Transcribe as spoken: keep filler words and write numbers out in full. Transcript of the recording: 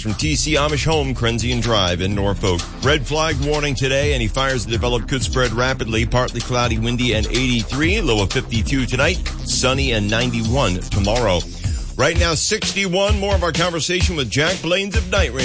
from T C Amish Home, Krenzian Drive in Norfolk. Red flag warning today. Any fires that develop could spread rapidly. Partly cloudy, windy, and eighty-three. Low of fifty-two tonight. Sunny and ninety-one tomorrow. Right now, sixty-one. More of our conversation with Jack Blades of Night Ranger.